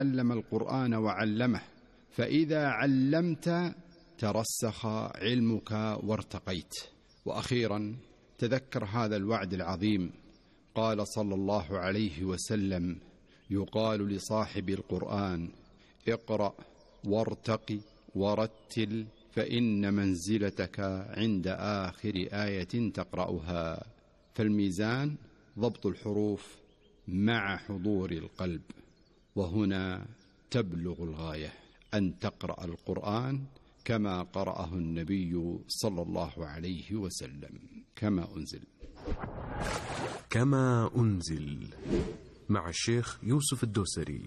علم القرآن وعلمه، فإذا علمت ترسخ علمك وارتقيت. وأخيرا تذكر هذا الوعد العظيم، قال صلى الله عليه وسلم: يقال لصاحب القرآن: اقرأ وارتق ورتل، فإن منزلتك عند آخر آية تقرأها. فالميزان ضبط الحروف مع حضور القلب، وهنا تبلغ الغاية أن تقرأ القرآن كما قرأه النبي صلى الله عليه وسلم، كما أنزل مع الشيخ يوسف الدوسري.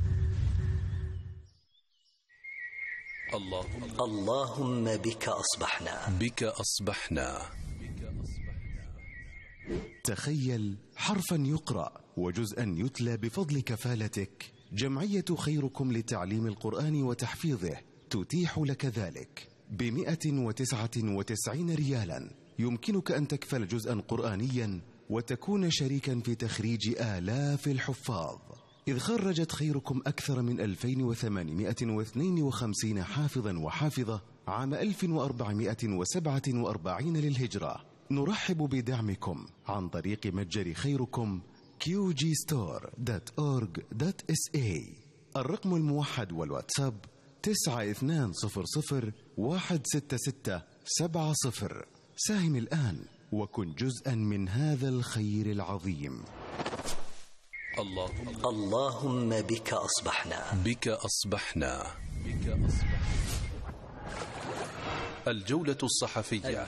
اللهم بك أصبحنا. تخيل حرفا يقرأ وجزءا يتلى بفضل كفالتك. جمعية خيركم لتعليم القرآن وتحفيظه تتيح لك ذلك ب199 ريالا. يمكنك أن تكفل جزءا قرآنيا وتكون شريكا في تخريج آلاف الحفاظ، إذ خرجت خيركم أكثر من 2852 حافظا وحافظة عام 1447 للهجرة. نرحب بدعمكم عن طريق متجر خيركم qgstore.org.sa. الرقم الموحد والواتساب 9200166770. ساهم الآن وكن جزءا من هذا الخير العظيم. اللهم بك أصبحنا. الجولة الصحفية.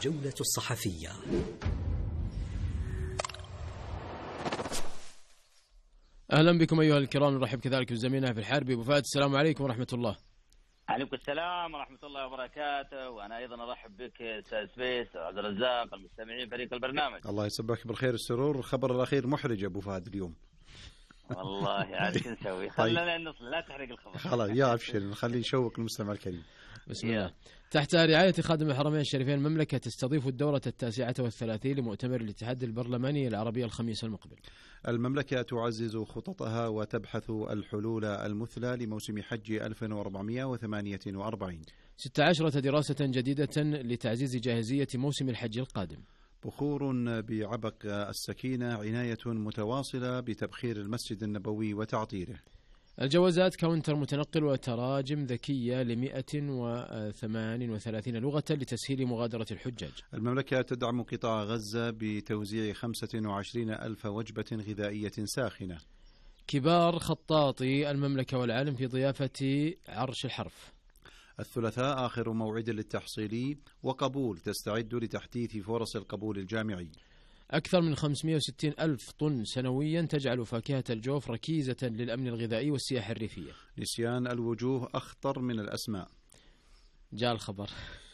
أهلا بكم أيها الكرام، نرحب كذلك بزميلنا في الحرب أبو فهد. السلام عليكم ورحمة الله. عليكم السلام ورحمة الله وبركاته، وأنا أيضا أرحب بك أستاذ سبيس عبد الرزاق، المستمعين فريق البرنامج. الله يسبك بالخير والسرور. الخبر الأخير محرج أبو فهد اليوم. والله عاد شو نسوي؟ خلنا نصل، لا تحرق الخبر. خلاص يا أبشر، نخليه يشوق المستمع الكريم. بسم الله. تحت رعاية خادم الحرمين الشريفين المملكة تستضيف الدورة 39 لمؤتمر الاتحاد البرلماني العربي الخميس المقبل. المملكة تعزز خططها وتبحث الحلول المثلى لموسم حج 1448. 16 دراسة جديدة لتعزيز جاهزية موسم الحج القادم. بخور بعبق السكينة، عناية متواصلة بتبخير المسجد النبوي وتعطيره. الجوازات كاونتر متنقل وتراجم ذكية ل138 لغة لتسهيل مغادرة الحجاج. المملكة تدعم قطاع غزة بتوزيع 25,000 وجبة غذائية ساخنة. كبار خطاطي المملكة والعالم في ضيافة عرش الحرف. الثلاثاء آخر موعد للتحصيلي وقبول تستعد لتحديث فرص القبول الجامعي. أكثر من 560 ألف طن سنويا تجعل فاكهة الجوف ركيزة للأمن الغذائي والسياحة الريفية. نسيان الوجوه أخطر من الأسماء. جاء الخبر.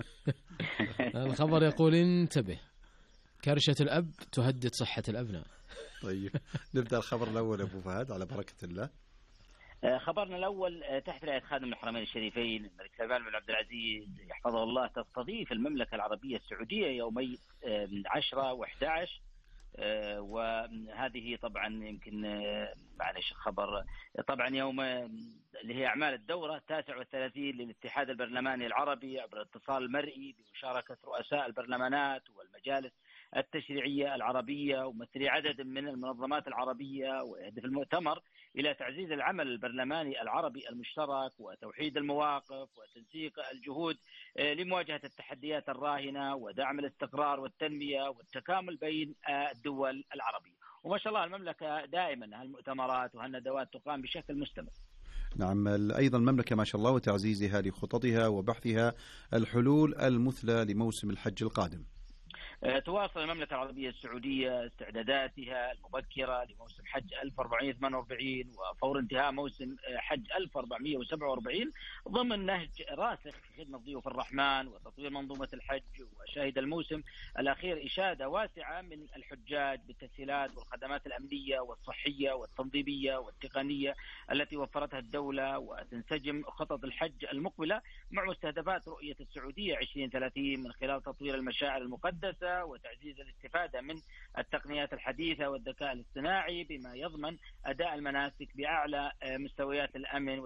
الخبر يقول انتبه، كرشة الأب تهدد صحة الأبناء. طيب نبدأ الخبر الأول أبو فهد على بركة الله. خبرنا الأول تحت رعاية خادم الحرمين الشريفين الملك سلمان بن عبد العزيز يحفظه الله، تستضيف المملكة العربية السعودية يومي 10 و11. وهذه طبعا يمكن معلش خبر طبعا يوم اللي هي أعمال الدورة 39 للاتحاد البرلماني العربي عبر الاتصال المرئي بمشاركة رؤساء البرلمانات والمجالس التشريعية العربية وممثلي عدد من المنظمات العربية. ويهدف المؤتمر إلى تعزيز العمل البرلماني العربي المشترك وتوحيد المواقف وتنسيق الجهود لمواجهة التحديات الراهنة ودعم الاستقرار والتنمية والتكامل بين الدول العربية. وما شاء الله المملكة دائما هالمؤتمرات وهالندوات تقام بشكل مستمر. نعم، أيضا المملكة ما شاء الله وتعزيزها لخططها وبحثها الحلول المثلى لموسم الحج القادم. تواصل المملكة العربية السعودية استعداداتها المبكرة لموسم حج 1448 وفور انتهاء موسم حج 1447 ضمن نهج راسخ في خدمة ضيوف الرحمن وتطوير منظومة الحج. وشهد الموسم الأخير إشادة واسعة من الحجاج بالتسهيلات والخدمات الأمنية والصحية والتنظيمية والتقنية التي وفرتها الدولة، وتنسجم خطط الحج المقبلة مع مستهدفات رؤية السعودية 2030 من خلال تطوير المشاعر المقدسة وتعزيز الاستفادة من التقنيات الحديثة والذكاء الاصطناعي بما يضمن أداء المناسك بأعلى مستويات الأمن